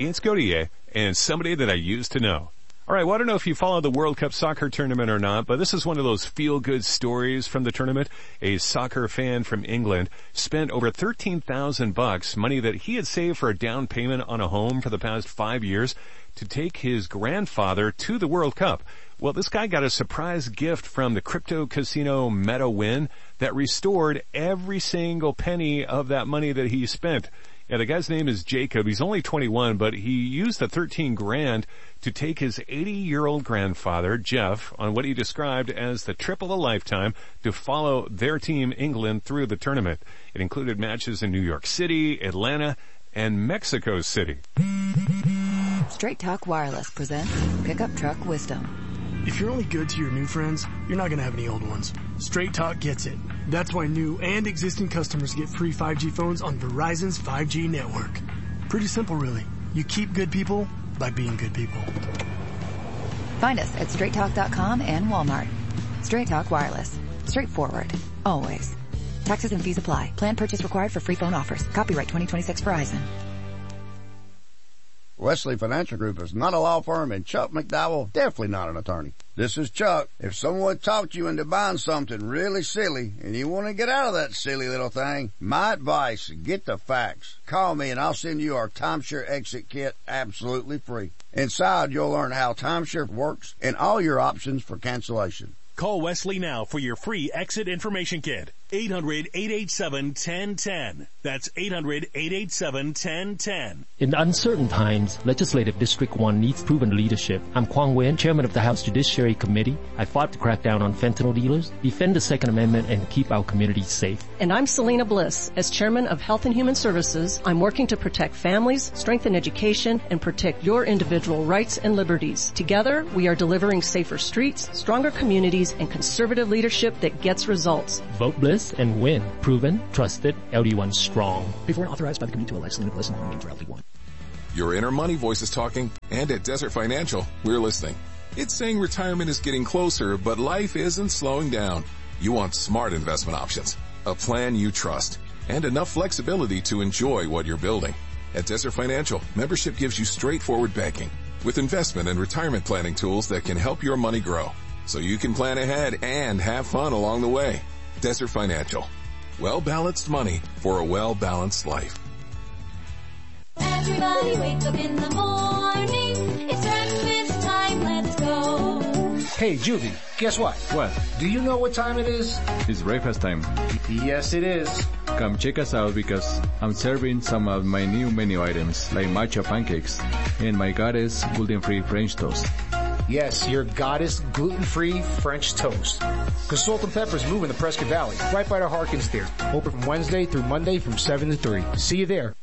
It's Gauthier and somebody that I used to know. All right, well, I don't know if you follow the World Cup soccer tournament or not, but this is one of those feel-good stories from the tournament. A soccer fan from England spent over $13,000, money that he had saved for a down payment on a home for the past 5 years, to take his grandfather to the World Cup. Well, this guy got a surprise gift from the crypto casino MetaWin that restored every single penny of that money that he spent. Yeah, the guy's name is Jacob. He's only 21, but he used the $13,000 to take his 80-year-old grandfather, Jeff, on what he described as the trip of a lifetime to follow their team, England, through the tournament. It included matches in New York City, Atlanta, and Mexico City. Straight Talk Wireless presents Pickup Truck Wisdom. If you're only good to your new friends, you're not going to have any old ones. Straight Talk gets it. That's why new and existing customers get free 5G phones on Verizon's 5G network. Pretty simple, really. You keep good people by being good people. Find us at straighttalk.com and Walmart. Straight Talk Wireless. Straightforward. Always. Taxes and fees apply. Plan purchase required for free phone offers. Copyright 2026 Verizon. Wesley Financial Group is not a law firm, and Chuck McDowell definitely not an attorney. This is Chuck. If someone talked you into buying something really silly and you want to get out of that silly little thing, my advice, get the facts. Call me and I'll send you our timeshare exit kit absolutely free. Inside, you'll learn how timeshare works and all your options for cancellation. Call Wesley now for your free exit information kit. 800-887-1010. That's 800-887-1010. In uncertain times, Legislative District 1 needs proven leadership. I'm Kwang Wen, Chairman of the House Judiciary Committee. I fought to crack down on fentanyl dealers, defend the Second Amendment, and keep our communities safe. And I'm Selena Bliss. As Chairman of Health and Human Services, I'm working to protect families, strengthen education, and protect your individual rights and liberties. Together, we are delivering safer streets, stronger communities, and conservative leadership that gets results. Vote Bliss and win. Proven, trusted, LD1 strong. Before authorized by the committee to elect Selena Bliss and voting for LD1. Your inner money voice is talking, and at Desert Financial, we're listening. It's saying retirement is getting closer, but life isn't slowing down. You want smart investment options, a plan you trust, and enough flexibility to enjoy what you're building. At Desert Financial, membership gives you straightforward banking with investment and retirement planning tools that can help your money grow, so you can plan ahead and have fun along the way. Desert Financial. Well-balanced money for a well-balanced life. Everybody wake up in the morning. It's breakfast time. Let's go. Hey, Judy, guess what? What? Do you know what time it is? It's breakfast time. Yes, it is. Come check us out because I'm serving some of my new menu items like matcha pancakes and my goddess gluten-free French toast. Yes, your goddess gluten-free French toast. Because Salt and Pepper's moving to Prescott Valley, right by the Harkins Theater. Open from Wednesday through Monday from 7 to 3. See you there.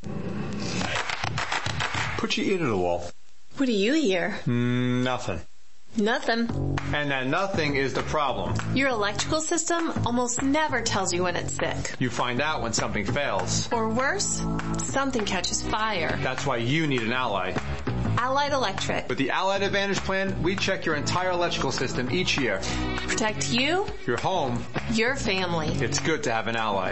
Put your ear to the wall. What do you hear? Nothing. Nothing. And that nothing is the problem. Your electrical system almost never tells you when it's sick. You find out when something fails. Or worse, something catches fire. That's why you need an Allied. Allied Electric. With the Allied Advantage plan, we check your entire electrical system each year. Protect you, your home, your family. It's good to have an ally.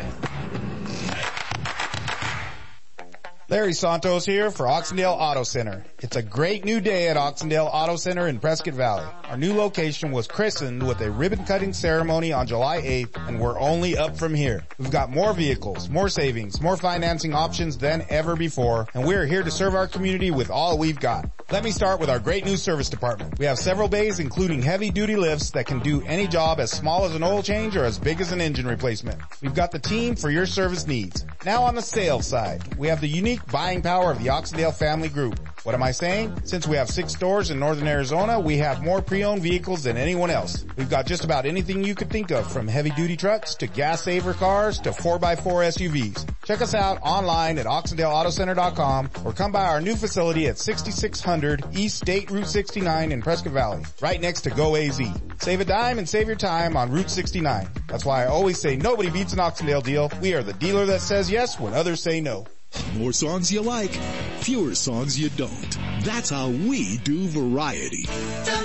Larry Santos here for Oxendale Auto Center. It's a great new day at Oxendale Auto Center in Prescott Valley. Our new location was christened with a ribbon-cutting ceremony on July 8th, and we're only up from here. We've got more vehicles, more savings, more financing options than ever before, and we're here to serve our community with all we've got. Let me start with our great new service department. We have several bays including heavy-duty lifts that can do any job as small as an oil change or as big as an engine replacement. We've got the team for your service needs. Now on the sales side, we have the unique buying power of the Oxendale Family Group. What am I saying? Since we have 6 stores in northern Arizona, we have more pre-owned vehicles than anyone else. We've got just about anything you could think of, from heavy-duty trucks to gas-saver cars to 4x4 SUVs. Check us out online at OxendaleAutoCenter.com or come by our new facility at 6600 East State Route 69 in Prescott Valley, right next to Go AZ. Save a dime and save your time on Route 69. That's why I always say nobody beats an Oxendale deal. We are the dealer that says yes when others say no. More songs you like, fewer songs you don't. That's how we do variety.